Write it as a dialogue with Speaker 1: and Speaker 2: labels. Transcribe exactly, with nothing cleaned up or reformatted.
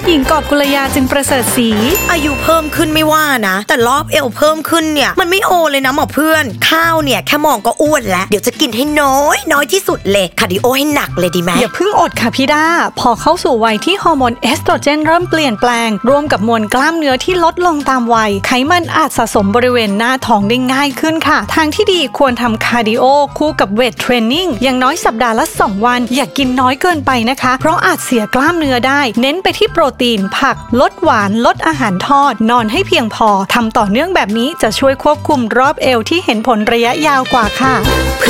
Speaker 1: หญิงกอบกุลยาจึงประเสริฐศรี
Speaker 2: อายุเพิ่มขึ้นไม่ว่านะแต่รอบเอวเพิ่มขึ้นเนี่ยมันไม่โอเลยนะหมอเพื่อนข้าวเนี่ยแค่มองก็อ้วนแล้วเดี๋ยวจะกินให้น้อยน้อยที่สุดเลยคาร์ดิโอให้หนักเลยดีไหม
Speaker 1: อย่าเพิ่งอดค่ะพี่ด้าพอเข้าสู่วัยที่ฮอร์โมนเอสโตรเจนเริ่มเปลี่ยนแปลงรวมกับมวลกล้ามเนื้อที่ลดลงตามวัยไขมันอาจสะสมบริเวณหน้าท้องได้ง่ายขึ้นค่ะทางที่ดีควรทำคาร์ดิโอคู่กับเวทเทรนนิ่งอย่างน้อยสัปดาห์ละสองวันอย่ากกินน้อยเกินไปนะคะเพราะอาจเสียกล้ามเนื้อได้เน้นไปที่โปรตีนผักลดหวานลดอาหารทอดนอนให้เพียงพอทำต่อเนื่องแบบนี้จะช่วยควบคุมรอบเอวที่เห็นผลระยะยาวกว่าค่ะ